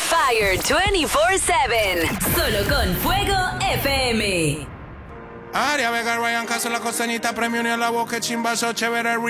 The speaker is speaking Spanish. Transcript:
fire 24/7. Solo con Fuego FM. Aria Vega, Ryan Castro, la costeñita, premio ni a la boca, chimbazo, chévere,